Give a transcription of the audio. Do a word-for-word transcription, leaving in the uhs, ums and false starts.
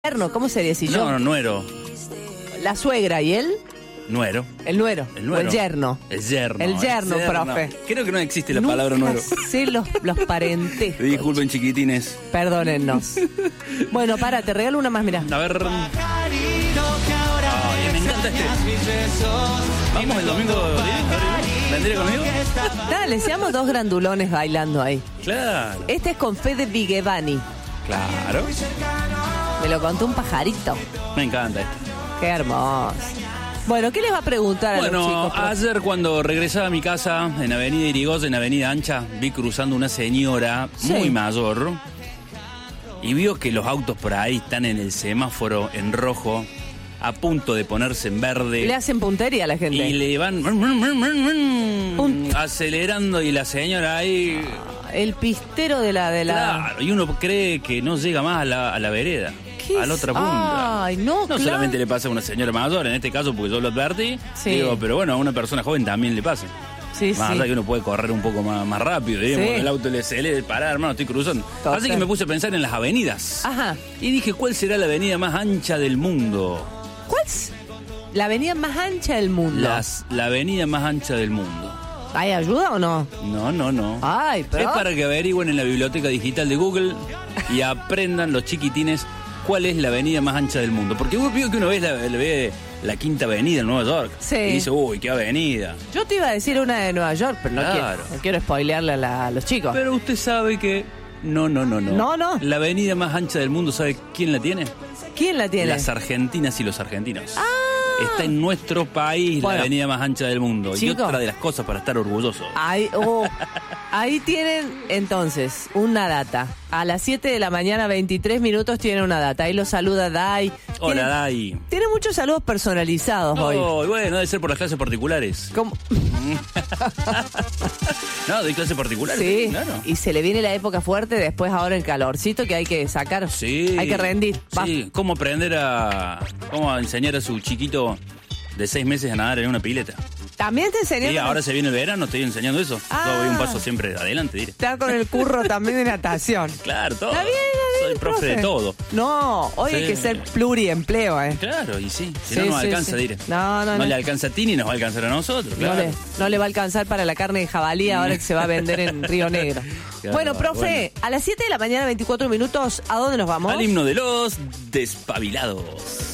Yerno, ¿cómo sería si yo? No, no, nuero. La suegra y él. Nuero. El nuero. El nuero. O el yerno. El yerno. El yerno, profe. Creo que no existe la Nunca palabra nuero. sé los, los parentescos. Disculpen, chiquitines. Perdónennos. Bueno, para, te regalo una más, mirá. A ver. Ay, me encanta este. Vamos el domingo. ¿Vendré conmigo? Dale, seamos dos grandulones bailando ahí. Claro. Este es con Fede Vigevani. Claro. Me lo contó un pajarito. Me encanta esto. Qué hermoso. Bueno, ¿qué les va a preguntar a bueno, los chicos? Bueno, ayer cuando regresaba a mi casa en Avenida Irigoyen, en Avenida Ancha, vi cruzando una señora sí. muy mayor y vio que los autos por ahí están en el semáforo en rojo, a punto de ponerse en verde. Le hacen puntería a la gente. Y le van Punt- acelerando y la señora ahí... El pistero de la... De la... Claro, y uno cree que no llega más a la, a la vereda. A la otra punta. Ay, no, no claro. solamente le pasa a una señora mayor, en este caso, porque yo lo advertí, sí. digo, pero bueno, a una persona joven también le pasa. Sí, más sí. allá que uno puede correr un poco más, más rápido, digamos, Sí. el auto le acelera, parar, hermano, estoy cruzando. Total. Así que me puse a pensar en las avenidas. Ajá. Y dije, ¿cuál será la avenida más ancha del mundo? ¿Cuál es la avenida más ancha del mundo? Las, la avenida más ancha del mundo. ¿Hay ayuda o no? No, no, no. Ay, pero... Es para que averigüen en la biblioteca digital de Google y aprendan los chiquitines cuál es la avenida más ancha del mundo. Porque uno vio que uno ve la, ve la Quinta Avenida en Nueva York. Sí. Y dice, uy, qué avenida. Yo te iba a decir una de Nueva York, pero no, Claro. quiero, no quiero spoilearle a, la- a los chicos. Pero usted sabe que... No, no, no, no. No, no. La avenida más ancha del mundo, ¿sabe quién la tiene? ¿Quién la tiene? Las argentinas y los argentinos. Ah. Está en nuestro país Bueno. la avenida más ancha del mundo. Chico. Y otra de las cosas para estar orgulloso. Ahí, oh, ahí tienen entonces una data. A las siete de la mañana, veintitrés minutos, tienen una data. Ahí los saluda Dai. Hola, Tiene- Dai. Tiene muchos saludos personalizados hoy. No, y bueno, debe ser por las clases particulares. ¿Cómo? No, de clases particulares. Sí, Claro. y se le viene la época fuerte, después ahora el calorcito que hay que sacar. Sí. Hay que rendir. Va. Sí, cómo aprender a... Cómo enseñar a su chiquito de seis meses a nadar en una pileta. También te enseñé. Y ahora se viene el verano, estoy enseñando eso. Ah. Yo voy un paso siempre adelante, diré. Está con el curro también de natación. Claro, todo. Está bien, está bien, Soy profe de todo. No, hoy Sí. hay que ser pluriempleo, ¿eh? Claro, y sí. Si Sí, no, nos sí, alcanza, sí. diré. No, no, No no. le alcanza a ti ni nos va a alcanzar a nosotros, No claro. le, no le va a alcanzar para la carne de jabalí ahora que se va a vender en Río Negro. Claro, bueno, profe, bueno. a las siete de la mañana, veinticuatro minutos, ¿a dónde nos vamos? Al himno de los despabilados.